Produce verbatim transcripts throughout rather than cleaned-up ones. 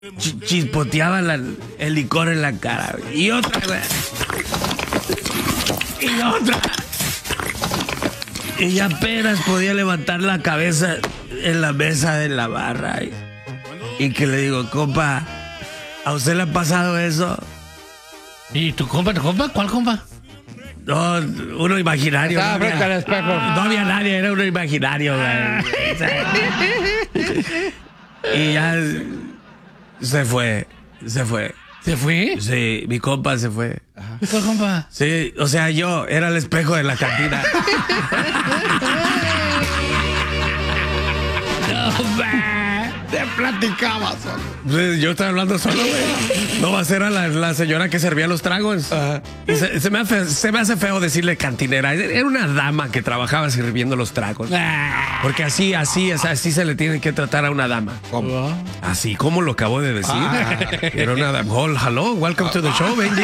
ch chispoteaba la, el licor en la cara, güey. Y otra, güey. Y otra. Y apenas podía levantar la cabeza en la mesa de la barra. Y, y que le digo, compa, ¿a usted le ha pasado eso? ¿Y tu compa, tu compa? ¿Cuál compa? No, uno imaginario. Estaba no, frente había, al espejo. No había nadie, era uno imaginario, güey. O sea, y ya se fue, se fue. ¿Se fue? Sí, mi compa se fue. ¿Y cuál compa? Sí, o sea, yo era el espejo de la cantina. No, man. Te platicaba solo. Yo estaba hablando solo, güey. No va a ser a la, la señora que servía los tragos. Uh-huh. Y se, se, me hace, se me hace feo decirle cantinera. Era una dama que trabajaba sirviendo los tragos. Porque así, así, así se le tiene que tratar a una dama. ¿Cómo? Así como lo acabo de decir. Ah. Era una dama. Oh, hello, welcome to the show, Benji.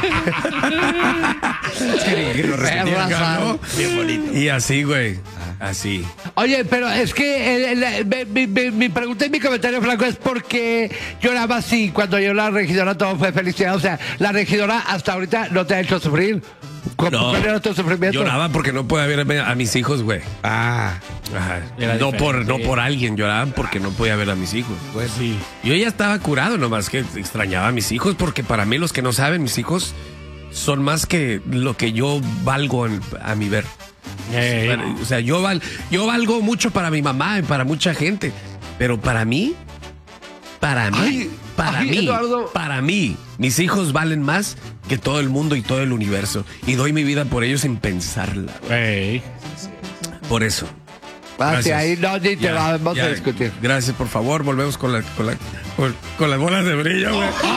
Bien bonito. Y así, güey. Así. Oye, pero es que el, el, mi, mi, mi pregunta y mi comentario, Franco, es por qué lloraba así cuando yo la regidora todo fue felicidad. O sea, la regidora hasta ahorita no te ha hecho sufrir. No, ¿Cuál era tu sufrimiento? Lloraba porque no podía ver a mis hijos, güey. Ah, ajá. No por, no por alguien, lloraban porque no podía ver a mis hijos. Pues sí. Yo ya estaba curado, nomás que extrañaba a mis hijos, porque para mí, los que no saben, mis hijos son más que lo que yo valgo en, a mi ver. Hey. O sea, yo, val, yo valgo mucho para mi mamá y para mucha gente, pero para mí, para mí, ay, para ay, mí, Eduardo. para mí, mis hijos valen más que todo el mundo y todo el universo. Y doy mi vida por ellos sin pensarla. Hey. Por eso. Hacia ahí no, ni te Ya, vamos ya. a discutir. Gracias, por favor, volvemos con, la, con, la, con, con las bolas de brillo, güey.